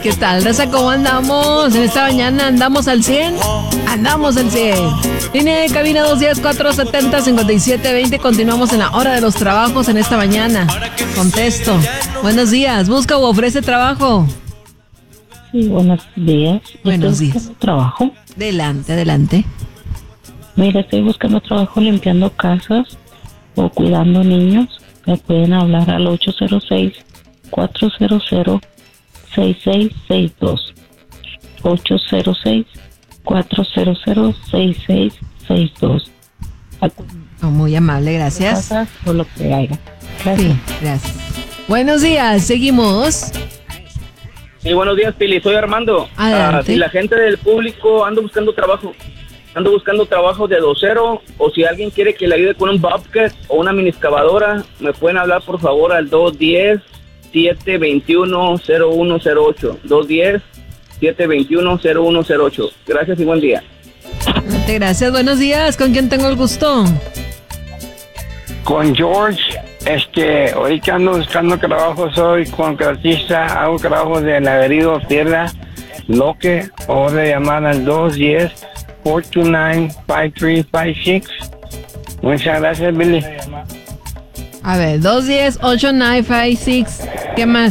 ¿Qué tal, raza? ¿Cómo andamos? En esta mañana andamos al 100. Andamos al 100. Línea de cabina 210-470-5720. Continuamos en la hora de los trabajos en esta mañana. Contesto. Buenos días. ¿Busca o ofrece trabajo? Sí, buenos días. Buenos días. Buscando trabajo. Adelante, adelante. Mira, estoy buscando trabajo limpiando casas o cuidando niños. Me pueden hablar al 806-400-6662. 806-400-6662. Oh, muy amable, gracias. Casas o lo que haya. Gracias. Sí, gracias. Buenos días, seguimos. Sí, buenos días, Pili. Soy Armando. Adelante. Si la gente del público anda buscando trabajo de docero, o si alguien quiere que le ayude con un bobcat o una mini excavadora, me pueden hablar por favor al 210-721-0108. 210-721-0108. Gracias y buen día. Gracias, buenos días. ¿Con quién tengo el gusto? Con George, ahorita ando buscando trabajo, soy contratista, hago trabajo de ladrillo, tierra, bloque, o de llamar al 210-429-5356. Muchas gracias, Billy. A ver, 210-8956. ¿Qué más?